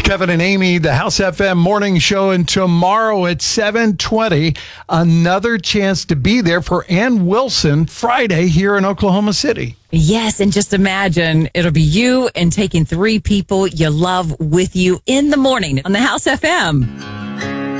Kevin and Amy, the House FM morning show, and tomorrow at 7:20, another chance to be there for Ann Wilson Friday here in Oklahoma City. Yes, and just imagine it'll be you and taking 3 people you love with you in the morning on the House FM.